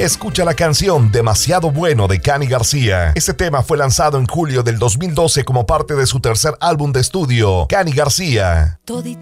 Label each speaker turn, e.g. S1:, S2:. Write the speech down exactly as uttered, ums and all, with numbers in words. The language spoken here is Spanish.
S1: Escucha la canción Demasiado Bueno de Cani García. Este tema fue lanzado en julio del dos mil doce como parte de su tercer álbum de estudio, Cani García.